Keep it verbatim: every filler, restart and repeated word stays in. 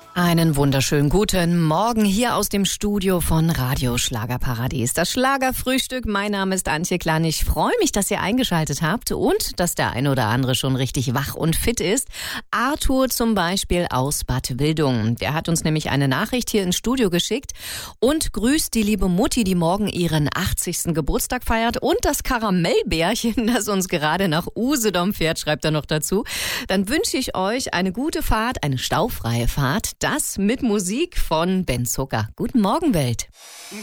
Einen wunderschönen guten Morgen hier aus dem Studio von Radio Schlagerparadies. Das Schlagerfrühstück, mein Name ist Antje Klein. Ich freue mich, dass ihr eingeschaltet habt und dass der ein oder andere schon richtig wach und fit ist. Arthur zum Beispiel aus Bad Wildungen. Der hat uns nämlich eine Nachricht hier ins Studio geschickt und grüßt die liebe Mutti, die morgen ihren achtzigsten Geburtstag feiert, und das Karamellbärchen, das uns gerade nach Usedom fährt, schreibt er noch dazu. Dann wünsche ich euch eine gute Fahrt, eine staufreie Fahrt. Das mit Musik von Ben Zucker. Guten Morgen, Welt.